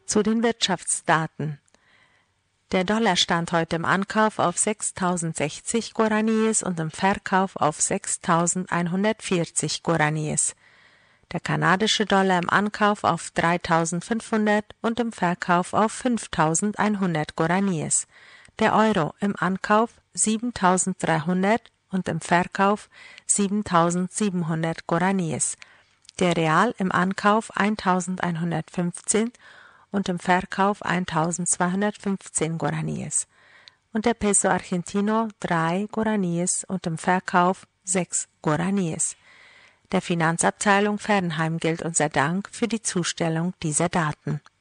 Zu den Wirtschaftsdaten. Der Dollar stand heute im Ankauf auf 6.060 Guaraníes und im Verkauf auf 6.140 Guaraníes. Der kanadische Dollar im Ankauf auf 3.500 und im Verkauf auf 5.100 Guaraníes. Der Euro im Ankauf 7.300 und im Verkauf 7.700 Guaraníes. Der Real im Ankauf 1.115 und im Verkauf 1.215 Guaraníes. Und der Peso Argentino 3 Guaraníes und im Verkauf 6 Guaraníes. Der Finanzabteilung Fernheim gilt unser Dank für die Zustellung dieser Daten.